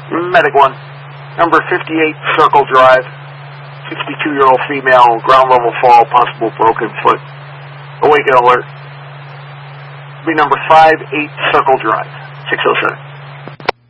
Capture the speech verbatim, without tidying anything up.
Medic one. Number fifty-eight, Circle Drive. sixty-two-year-old female, ground level fall, possible broken foot. Awaken alert. Be number five eight, Circle Drive. six oh seven.